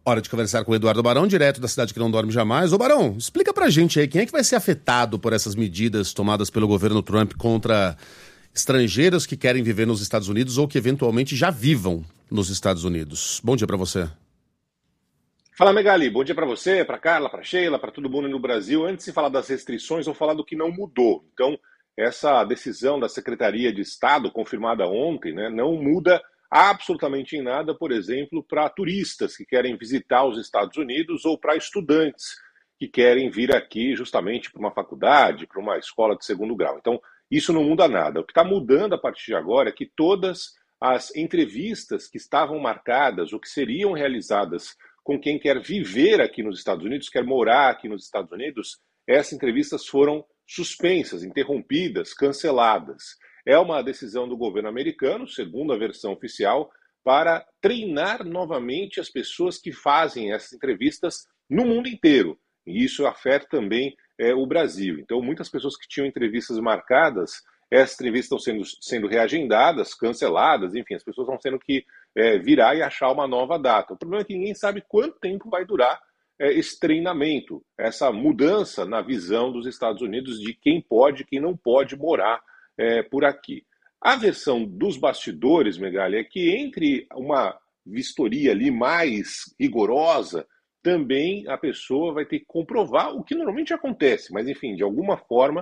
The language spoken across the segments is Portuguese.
Hora de conversar com o Eduardo Barão, direto da cidade que não dorme jamais. Ô Barão, explica pra gente aí, quem é que vai ser afetado por essas medidas tomadas pelo governo Trump contra estrangeiros que querem viver nos Estados Unidos ou que eventualmente já vivam nos Estados Unidos? Bom dia pra você. Fala, Megali. Bom dia para você, para Carla, para Sheila, para todo mundo no Brasil. Antes de falar das restrições, vou falar do que não mudou. Então, essa decisão da Secretaria de Estado, confirmada ontem, né, não muda absolutamente em nada, por exemplo, para turistas que querem visitar os Estados Unidos ou para estudantes que querem vir aqui justamente para uma faculdade, para uma escola de segundo grau. Então, isso não muda nada. O que está mudando a partir de agora é que todas as entrevistas que estavam marcadas ou que seriam realizadas com quem quer viver aqui nos Estados Unidos, quer morar aqui nos Estados Unidos, essas entrevistas foram suspensas, interrompidas, canceladas. É uma decisão do governo americano, segundo a versão oficial, para treinar novamente as pessoas que fazem essas entrevistas no mundo inteiro. E isso afeta também o Brasil. Então, muitas pessoas que tinham entrevistas marcadas, essas entrevistas estão sendo reagendadas, canceladas, enfim, as pessoas vão tendo que virar e achar uma nova data. O problema é que ninguém sabe quanto tempo vai durar esse treinamento, essa mudança na visão dos Estados Unidos de quem pode e quem não pode morar por aqui. A versão dos bastidores, Megali, é que entre uma vistoria ali mais rigorosa, também a pessoa vai ter que comprovar o que normalmente acontece, mas enfim, de alguma forma,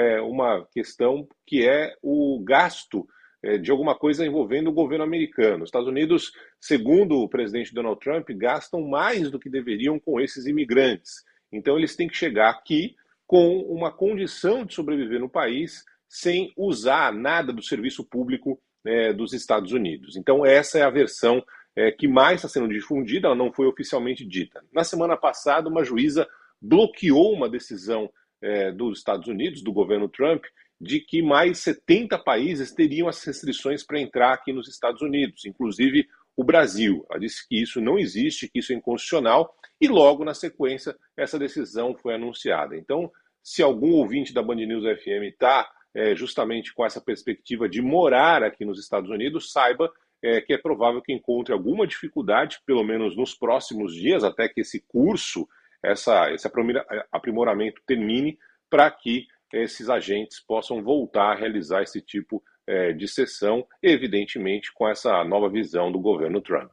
uma questão que é o gasto de alguma coisa envolvendo o governo americano. Os Estados Unidos, segundo o presidente Donald Trump, gastam mais do que deveriam com esses imigrantes. Então eles têm que chegar aqui com uma condição de sobreviver no país sem usar nada do serviço público dos Estados Unidos. Então essa é a versão que mais está sendo difundida, ela não foi oficialmente dita. Na semana passada, uma juíza bloqueou uma decisão dos Estados Unidos, do governo Trump, de que mais 70 países teriam as restrições para entrar aqui nos Estados Unidos, inclusive o Brasil. Ela disse que isso não existe, que isso é inconstitucional, e logo na sequência essa decisão foi anunciada. Então, se algum ouvinte da Band News FM está justamente com essa perspectiva de morar aqui nos Estados Unidos, saiba que é provável que encontre alguma dificuldade, pelo menos nos próximos dias, até que esse curso, esse aprimoramento termine, para que esses agentes possam voltar a realizar esse tipo de sessão, evidentemente com essa nova visão do governo Trump.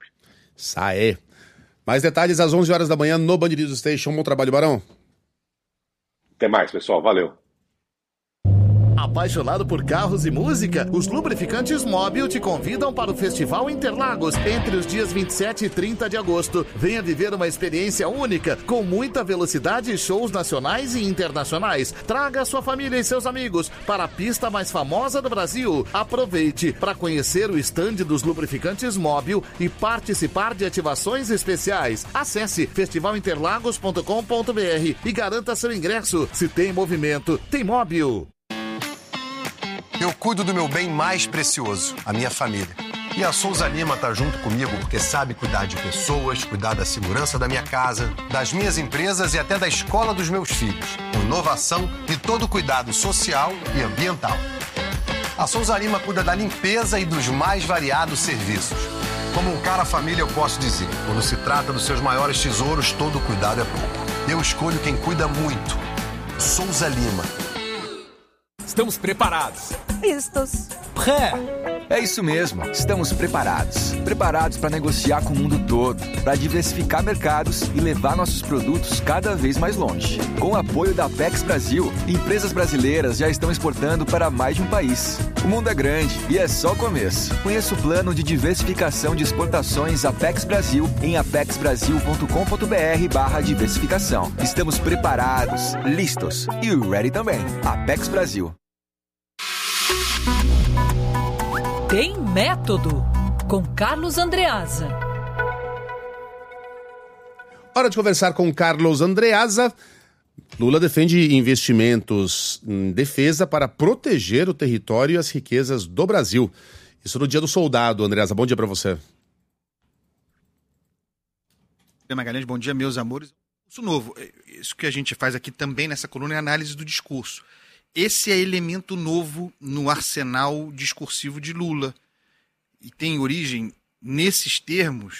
Saé. Mais detalhes às 11 horas da manhã no Band News Station. Bom trabalho, Barão. Até mais, pessoal. Valeu. Apaixonado por carros e música? Os Lubrificantes Móbil te convidam para o Festival Interlagos entre os dias 27 e 30 de agosto. Venha viver uma experiência única, com muita velocidade e shows nacionais e internacionais. Traga sua família e seus amigos para a pista mais famosa do Brasil. Aproveite para conhecer o estande dos Lubrificantes Móbil e participar de ativações especiais. Acesse festivalinterlagos.com.br e garanta seu ingresso. Se tem movimento, tem Móbil. Eu cuido do meu bem mais precioso, a minha família. E a Souza Lima tá junto comigo porque sabe cuidar de pessoas, cuidar da segurança da minha casa, das minhas empresas e até da escola dos meus filhos. Com inovação e todo cuidado social e ambiental. A Souza Lima cuida da limpeza e dos mais variados serviços. Como um cara família, eu posso dizer, quando se trata dos seus maiores tesouros, todo cuidado é pouco. Eu escolho quem cuida muito. Souza Lima. Estamos preparados. Vistos. É isso mesmo, estamos preparados. Preparados para negociar com o mundo todo, para diversificar mercados e levar nossos produtos cada vez mais longe. Com o apoio da Apex Brasil, empresas brasileiras já estão exportando para mais de um país. O mundo é grande e é só o começo. Conheça o plano de diversificação de exportações Apex Brasil em apexbrasil.com.br/diversificação. Estamos preparados, listos e ready também. Apex Brasil. Tem Método, com Carlos Andreasa. Hora de conversar com Carlos Andreasa. Lula defende investimentos em defesa para proteger o território e as riquezas do Brasil. Isso no Dia do Soldado, Andreasa. Bom dia para você. Magalhães, bom dia, meus amores. Isso novo, isso que a gente faz aqui também nessa coluna é análise do discurso. Esse é elemento novo no arsenal discursivo de Lula. E tem origem, nesses termos,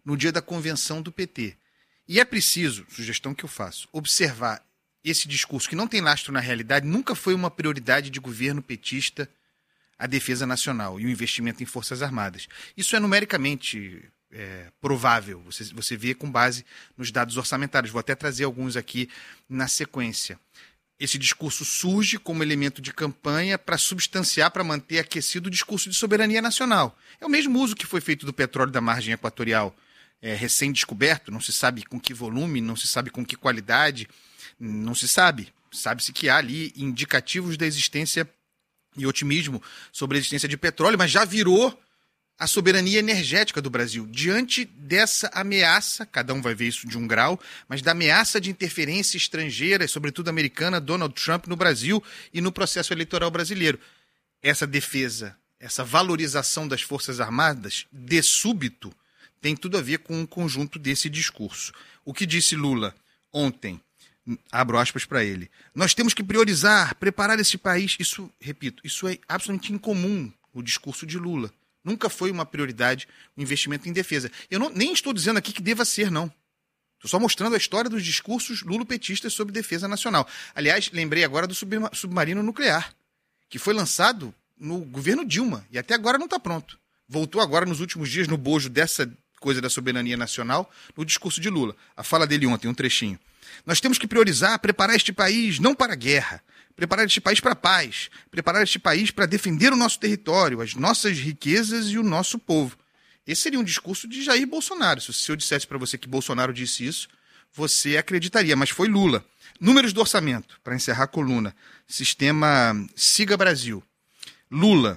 no dia da convenção do PT. E é preciso, sugestão que eu faço, observar esse discurso que não tem lastro na realidade. Nunca foi uma prioridade de governo petista a defesa nacional e o investimento em Forças Armadas. Isso é numericamente provável, você vê com base nos dados orçamentários. Vou até trazer alguns aqui na sequência. Esse discurso surge como elemento de campanha para substanciar, para manter aquecido o discurso de soberania nacional. É o mesmo uso que foi feito do petróleo da margem equatorial, recém-descoberto, não se sabe com que volume, não se sabe com que qualidade, não se sabe. Sabe-se que há ali indicativos da existência e otimismo sobre a existência de petróleo, mas já virou a soberania energética do Brasil. Diante dessa ameaça, cada um vai ver isso de um grau, mas da ameaça de interferência estrangeira, sobretudo americana, Donald Trump no Brasil e no processo eleitoral brasileiro. Essa defesa, essa valorização das Forças Armadas, de súbito, tem tudo a ver com o conjunto desse discurso. O que disse Lula ontem, abro aspas para ele, nós temos que priorizar, preparar esse país. Isso, repito, isso é absolutamente incomum, o discurso de Lula. Nunca foi uma prioridade o investimento em defesa. Eu nem estou dizendo aqui que deva ser, não. Estou só mostrando a história dos discursos lulopetistas sobre defesa nacional. Aliás, lembrei agora do submarino nuclear, que foi lançado no governo Dilma e até agora não está pronto. Voltou agora nos últimos dias no bojo dessa coisa da soberania nacional no discurso de Lula. A fala dele ontem, um trechinho. Nós temos que priorizar, preparar este país não para a guerra, preparar este país para a paz, preparar este país para defender o nosso território, as nossas riquezas e o nosso povo. Esse seria um discurso de Jair Bolsonaro. Se eu dissesse para você que Bolsonaro disse isso, você acreditaria, mas foi Lula. Números do orçamento, para encerrar a coluna. Sistema Siga Brasil. Lula,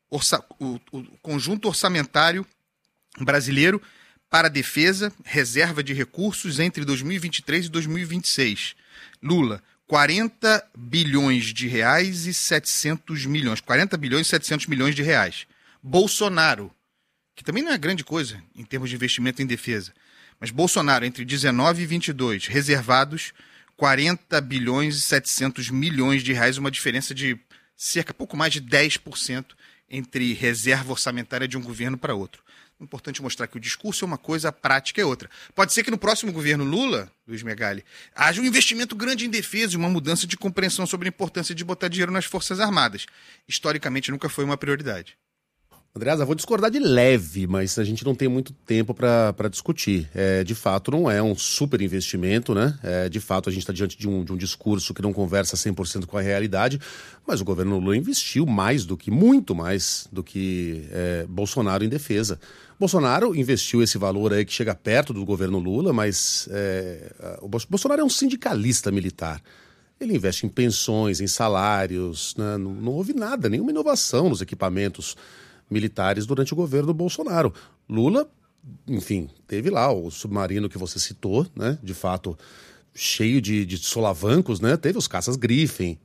o conjunto orçamentário brasileiro para a defesa, reserva de recursos entre 2023 e 2026. Lula, 40 bilhões de reais e 700 milhões. 40 bilhões e 700 milhões de reais. Bolsonaro, que também não é grande coisa em termos de investimento em defesa, mas Bolsonaro, entre 19 e 22, reservados 40 bilhões e 700 milhões de reais, uma diferença de pouco mais de 10% entre reserva orçamentária de um governo para outro. É importante mostrar que o discurso é uma coisa, a prática é outra. Pode ser que no próximo governo Lula, Luiz Megali, haja um investimento grande em defesa e uma mudança de compreensão sobre a importância de botar dinheiro nas Forças Armadas. Historicamente, nunca foi uma prioridade. Andreasa, vou discordar de leve, mas a gente não tem muito tempo para discutir. De fato, não é um super investimento, né? De fato, a gente está diante de um discurso que não conversa 100% com a realidade, mas o governo Lula investiu muito mais do que Bolsonaro em defesa. Bolsonaro investiu esse valor aí que chega perto do governo Lula, mas o Bolsonaro é um sindicalista militar. Ele investe em pensões, em salários, né? Não houve nada, nenhuma inovação nos equipamentos militares durante o governo do Bolsonaro. Lula, enfim, teve lá o submarino que você citou, né? De fato, cheio de solavancos, né? Teve os caças Griffin.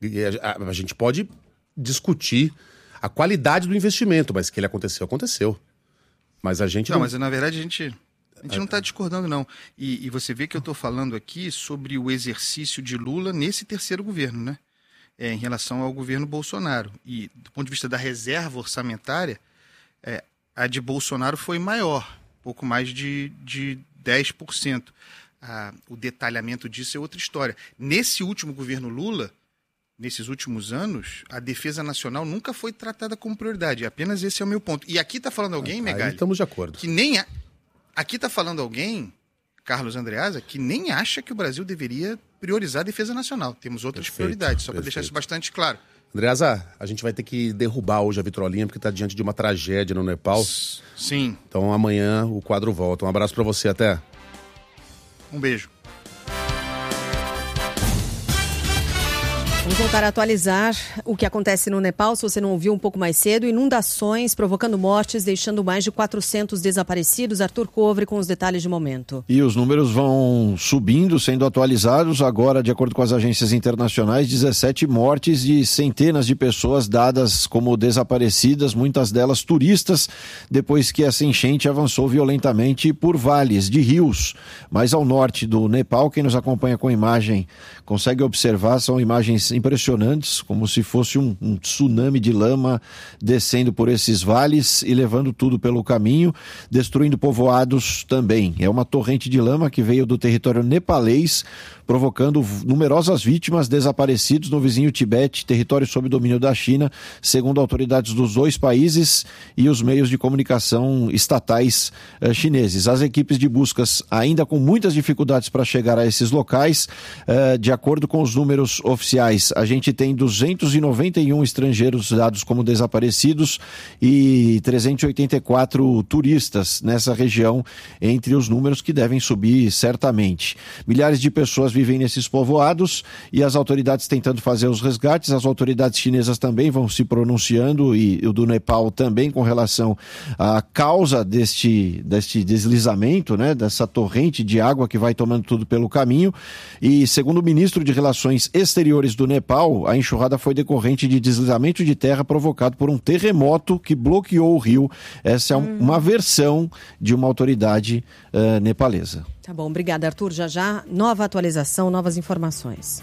A gente pode discutir a qualidade do investimento, mas que ele aconteceu. Mas a gente não... Mas na verdade a gente não está discordando, não. E você vê que eu estou falando aqui sobre o exercício de Lula nesse terceiro governo, né? Em relação ao governo Bolsonaro. E do ponto de vista da reserva orçamentária, a de Bolsonaro foi maior, pouco mais de 10%. O detalhamento disso é outra história. Nesse último governo Lula, nesses últimos anos, a defesa nacional nunca foi tratada como prioridade. Apenas esse é o meu ponto. E aqui está falando alguém, Megali... Aí estamos de acordo. Aqui está falando alguém, Carlos Andreasa, que nem acha que o Brasil deveria priorizar a defesa nacional. Temos outras prioridades, só para deixar isso bastante claro. Andreasa, a gente vai ter que derrubar hoje a vitrolinha porque está diante de uma tragédia no Nepal. Sim. Então amanhã o quadro volta. Um abraço para você, até. Um beijo. Vamos voltar a atualizar o que acontece no Nepal, se você não ouviu um pouco mais cedo. Inundações provocando mortes, deixando mais de 400 desaparecidos. Arthur Covre com os detalhes de momento. E os números vão subindo, sendo atualizados. Agora, de acordo com as agências internacionais, 17 mortes e centenas de pessoas dadas como desaparecidas, muitas delas turistas, depois que essa enchente avançou violentamente por vales de rios. Mas ao norte do Nepal, quem nos acompanha com imagem consegue observar, são imagens impressionantes, como se fosse um tsunami de lama descendo por esses vales e levando tudo pelo caminho, destruindo povoados também. É uma torrente de lama que veio do território nepalês, provocando numerosas vítimas, desaparecidos no vizinho Tibete, território sob domínio da China, segundo autoridades dos dois países e os meios de comunicação estatais chineses. As equipes de buscas ainda com muitas dificuldades para chegar a esses locais. De acordo com os números oficiais, a gente tem 291 estrangeiros dados como desaparecidos e 384 turistas nessa região, entre os números que devem subir certamente. Milhares de pessoas vivem nesses povoados e as autoridades tentando fazer os resgates. As autoridades chinesas também vão se pronunciando e o do Nepal também com relação à causa deste deslizamento, né, dessa torrente de água que vai tomando tudo pelo caminho. E segundo o ministro de Relações Exteriores do Nepal, a enxurrada foi decorrente de deslizamento de terra provocado por um terremoto que bloqueou o rio. Essa é uma versão de uma autoridade nepalesa. Tá bom, obrigada, Arthur. Já, nova atualização, novas informações.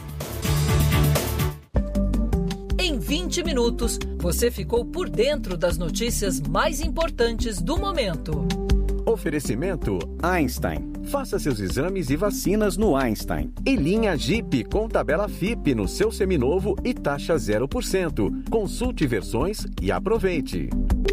Em 20 minutos, você ficou por dentro das notícias mais importantes do momento. Oferecimento Einstein. Faça seus exames e vacinas no Einstein. E linha Jeep com tabela FIP no seu seminovo e taxa 0%. Consulte versões e aproveite.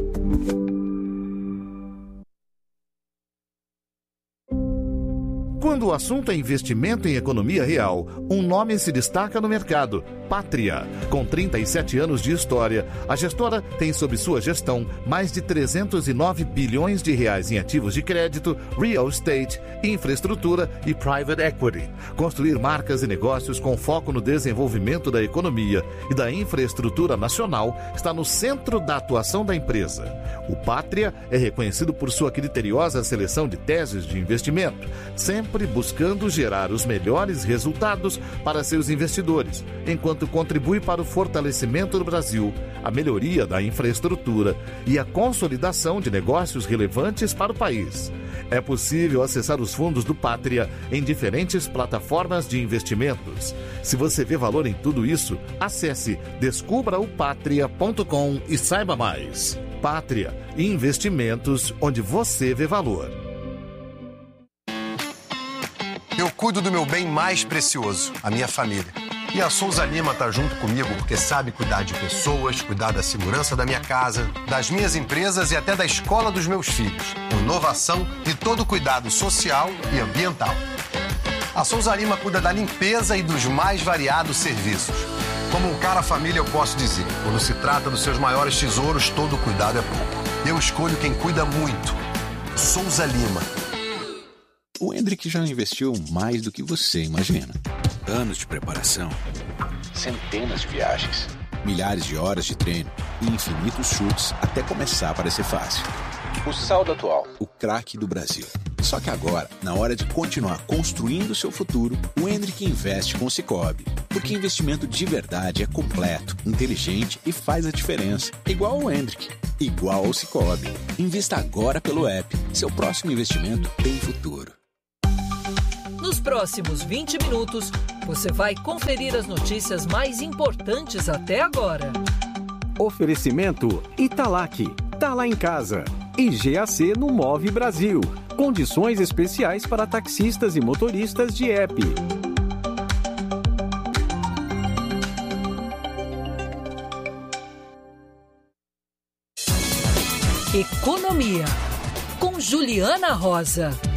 Quando o assunto é investimento em economia real, um nome se destaca no mercado: Pátria. Com 37 anos de história, a gestora tem sob sua gestão mais de 309 bilhões de reais em ativos de crédito, real estate, infraestrutura e private equity. Construir marcas e negócios com foco no desenvolvimento da economia e da infraestrutura nacional está no centro da atuação da empresa. O Pátria é reconhecido por sua criteriosa seleção de teses de investimento, sempre buscando gerar os melhores resultados para seus investidores, enquanto contribui para o fortalecimento do Brasil, a melhoria da infraestrutura e a consolidação de negócios relevantes para o país. É possível acessar os fundos do Pátria em diferentes plataformas de investimentos. Se você vê valor em tudo isso, acesse descubraopatria.com e saiba mais. Pátria, investimentos onde você vê valor. Eu cuido do meu bem mais precioso, a minha família. E a Souza Lima está junto comigo porque sabe cuidar de pessoas, cuidar da segurança da minha casa, das minhas empresas e até da escola dos meus filhos. Inovação e todo cuidado social e ambiental. A Souza Lima cuida da limpeza e dos mais variados serviços. Como um cara família, eu posso dizer, quando se trata dos seus maiores tesouros, todo cuidado é pouco. Eu escolho quem cuida muito. Souza Lima. O Hendrick já investiu mais do que você imagina. Anos de preparação, centenas de viagens, milhares de horas de treino e infinitos chutes até começar a parecer fácil. O saldo atual, o craque do Brasil. Só que agora, na hora de continuar construindo seu futuro, o Hendrick investe com o Sicoob. Porque investimento de verdade é completo, inteligente e faz a diferença. Igual ao Hendrick, igual ao Sicoob. Invista agora pelo app. Seu próximo investimento tem futuro. Nos próximos 20 minutos, você vai conferir as notícias mais importantes até agora. Oferecimento Italac. Tá lá em casa. E GAC no Move Brasil. Condições especiais para taxistas e motoristas de app. Economia, com Juliana Rosa.